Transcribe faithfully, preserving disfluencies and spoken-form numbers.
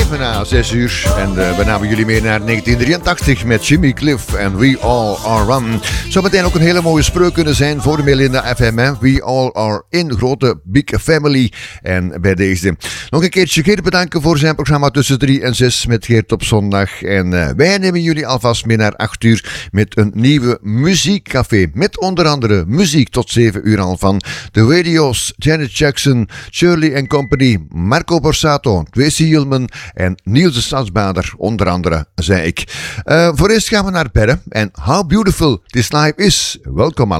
even na zes uur. En uh, we namen jullie mee naar negentien drieëntachtig met Jimmy Cliff en We All Are One. Zou meteen ook een hele mooie spreuk kunnen zijn voor Melinda F M. Hè? We all are in, grote big family. En bij deze nog een keertje Geert bedanken voor zijn programma tussen drie en zes met Geert op zondag. En uh, wij nemen jullie alvast mee naar acht uur met een nieuwe muziekcafé. Met onder andere muziek tot zeven uur al van The Radio's, Janet Jackson, Shirley and Company, Marco Borsato, Tracy Ullman en Niels de Stadsbader, onder andere, zei ik. Uh, voor eerst gaan we naar Berre en How Beautiful This Life Is. Welkom allemaal.